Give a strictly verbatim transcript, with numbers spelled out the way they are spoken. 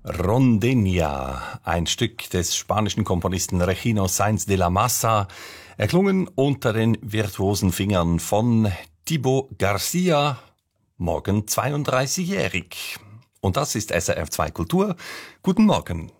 Rondeña, ein Stück des spanischen Komponisten Regino Sáenz de la Masa, erklungen unter den virtuosen Fingern von Thibaut Garcia, morgen zweiunddreißigjährig. Und das ist S R F zwei Kultur. Guten Morgen.